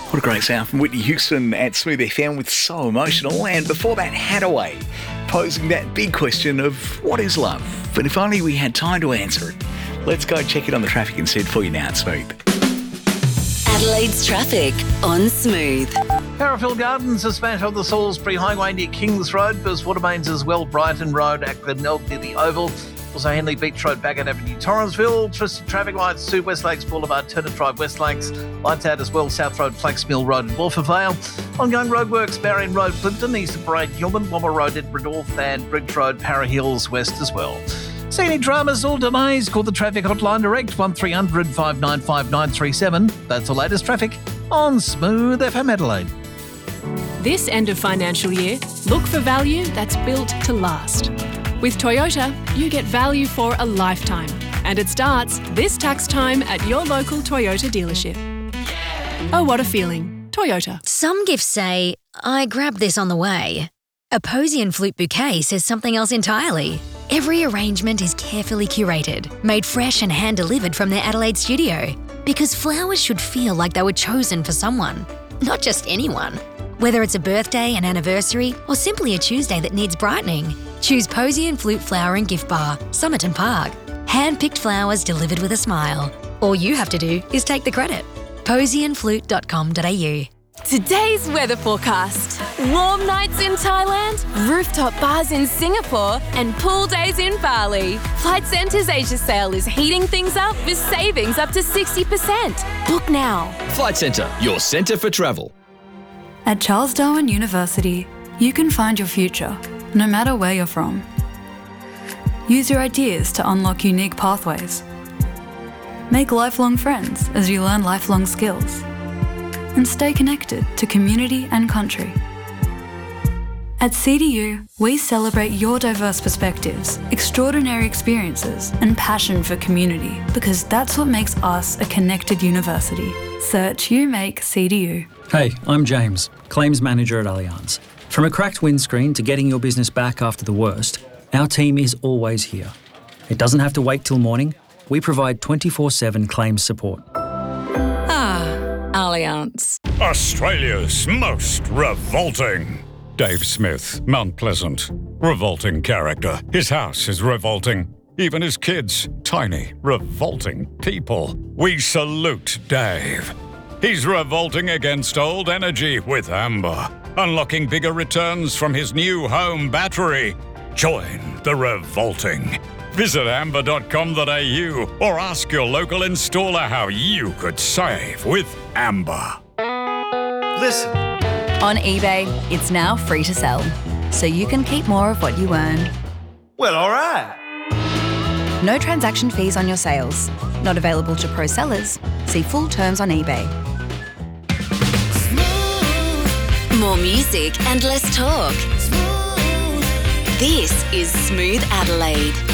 What a great sound from Whitney Houston at Smooth FM with So Emotional. And before that, Hadaway, posing that big question of what is love? But if only we had time to answer it. Let's go check it on the traffic instead for you now at Smooth. Adelaide's traffic on Smooth. Parafield Gardens is back on the Salisbury Highway near Kings Road. Burst Watermains as well, Brighton Road, Ackland near the Oval. Also Henley Beach Road, Bagot Avenue, Torrensville. Twisted traffic lights to West Lakes Boulevard, Turnip Drive, West Lakes. Lights out as well, South Road, Flax Mill Road and Wolfer Vale. Ongoing roadworks, Barron Road, Plimpton, east of Parade, Gilman, Womber Road, Edwardorf and Bridge Road, Para Hills West as well. See any dramas or delays? Call the traffic hotline direct, 1300 595 937. That's the latest traffic on Smooth FM Adelaide. This end of financial year, look for value that's built to last. With Toyota, you get value for a lifetime, and it starts this tax time at your local Toyota dealership. Oh, what a feeling. Toyota. Some gifts say, I grabbed this on the way. A Posy and Flute bouquet says something else entirely. Every arrangement is carefully curated, made fresh and hand-delivered from their Adelaide studio. Because flowers should feel like they were chosen for someone, not just anyone. Whether it's a birthday, an anniversary, or simply a Tuesday that needs brightening, choose Posy and Flute Flower and Gift Bar, Somerton Park. Hand-picked flowers delivered with a smile. All you have to do is take the credit. posyandflute.com.au. Today's weather forecast. Warm nights in Thailand, rooftop bars in Singapore, and pool days in Bali. Flight Centre's Asia sale is heating things up with savings up to 60%. Book now. Flight Centre, your centre for travel. At Charles Darwin University, you can find your future, no matter where you're from. Use your ideas to unlock unique pathways. Make lifelong friends as you learn lifelong skills. And stay connected to community and country. At CDU, we celebrate your diverse perspectives, extraordinary experiences, and passion for community, because that's what makes us a connected university. Search You Make CDU. Hey, I'm James, Claims Manager at Allianz. From a cracked windscreen to getting your business back after the worst, our team is always here. It doesn't have to wait till morning. We provide 24/7 claims support. Allianz. Australia's most revolting. Dave Smith, Mount Pleasant. Revolting character. His house is revolting. Even his kids. Tiny, revolting people. We salute Dave. He's revolting against old energy with Amber. Unlocking bigger returns from his new home battery. Join the revolting. Visit amber.com.au or ask your local installer how you could save with Amber. Listen. On eBay, it's now free to sell, so you can keep more of what you earn. Well, all right. No transaction fees on your sales. Not available to pro sellers. See full terms on eBay. More music and less talk. This is Smooth Adelaide.